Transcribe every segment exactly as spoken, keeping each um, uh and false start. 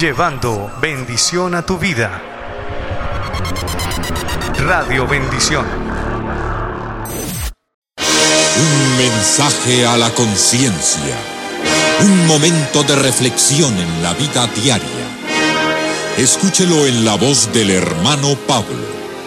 llevando bendición a tu vida. Radio Bendición. Un mensaje a la conciencia. Un momento de reflexión en la vida diaria. Escúchelo en la voz del hermano Pablo.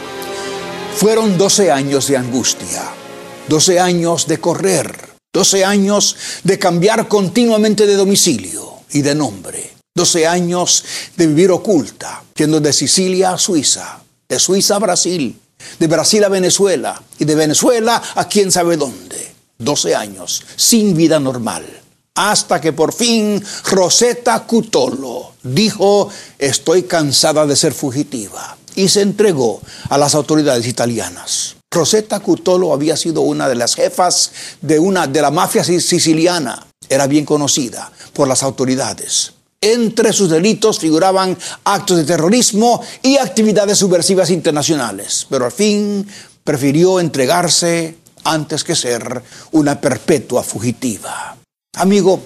Fueron doce años de angustia, doce años de correr, doce años de cambiar continuamente de domicilio y de nombre, doce años de vivir oculta, yendo de Sicilia a Suiza, de Suiza a Brasil, de Brasil a Venezuela y de Venezuela a quién sabe dónde. doce años sin vida normal. Hasta que por fin Rosetta Cutolo dijo: estoy cansada de ser fugitiva, y se entregó a las autoridades italianas. Rosetta Cutolo había sido una de las jefas de, una, de la mafia siciliana. Era bien conocida por las autoridades. Entre sus delitos figuraban actos de terrorismo y actividades subversivas internacionales. Pero al fin prefirió entregarse antes que ser una perpetua fugitiva. Amigo,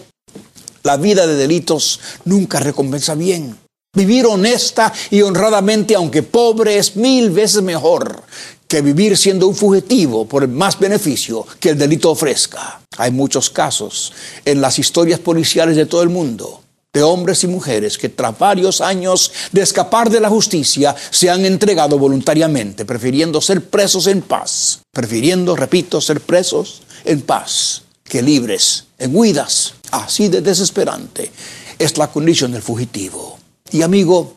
la vida de delitos nunca recompensa bien. Vivir honesta y honradamente, aunque pobre, es mil veces mejor que vivir siendo un fugitivo por el más beneficio que el delito ofrezca. Hay muchos casos en las historias policiales de todo el mundo de hombres y mujeres que tras varios años de escapar de la justicia se han entregado voluntariamente, prefiriendo ser presos en paz. Prefiriendo, repito, ser presos en paz que libres en huidas. Así de desesperante es la condición del fugitivo. Y amigo,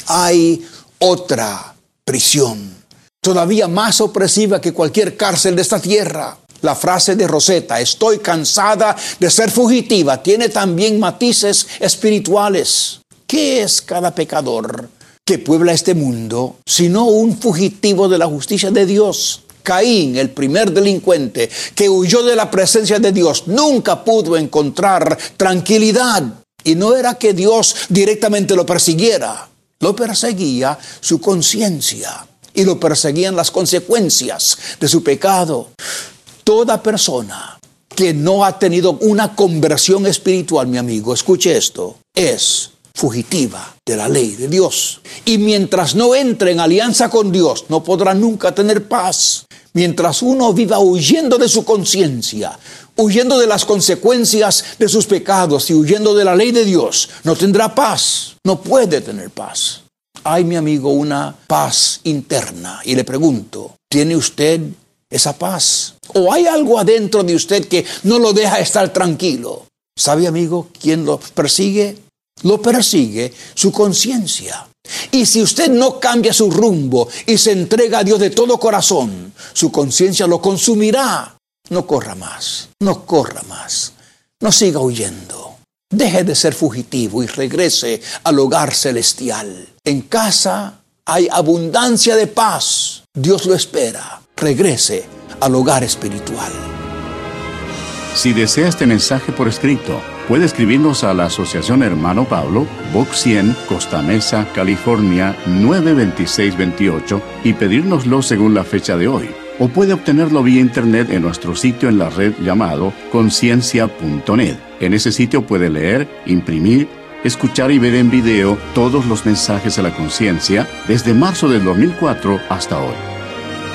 hay otra prisión, todavía más opresiva que cualquier cárcel de esta tierra. La frase de Rosetta, estoy cansada de ser fugitiva, tiene también matices espirituales. ¿Qué es cada pecador que puebla este mundo sino un fugitivo de la justicia de Dios? Caín, el primer delincuente que huyó de la presencia de Dios, nunca pudo encontrar tranquilidad. Y no era que Dios directamente lo persiguiera, lo perseguía su conciencia y lo perseguían las consecuencias de su pecado. Toda persona que no ha tenido una conversión espiritual, mi amigo, escuche esto, es fugitiva de la ley de Dios. Y mientras no entre en alianza con Dios, no podrá nunca tener paz. Mientras uno viva huyendo de su conciencia, huyendo de las consecuencias de sus pecados y huyendo de la ley de Dios, no tendrá paz, no puede tener paz. Hay, mi amigo, una paz interna. Y le pregunto, ¿tiene usted esa paz? ¿O hay algo adentro de usted que no lo deja estar tranquilo? ¿Sabe, amigo, quién lo persigue? Lo persigue su conciencia. Y si usted no cambia su rumbo y se entrega a Dios de todo corazón, su conciencia lo consumirá. No corra más, no corra más, no siga huyendo. Deje de ser fugitivo y regrese al hogar celestial. En casa hay abundancia de paz. Dios lo espera. Regrese al hogar espiritual. Si desea este mensaje por escrito, puede escribirnos a la Asociación Hermano Pablo, Box cien, Costa Mesa, California, nueve dos seis dos ocho y pedírnoslo según la fecha de hoy. O puede obtenerlo vía internet en nuestro sitio en la red llamado conciencia punto net. En ese sitio puede leer, imprimir, escuchar y ver en video todos los mensajes a la conciencia desde marzo del dos mil cuatro hasta hoy.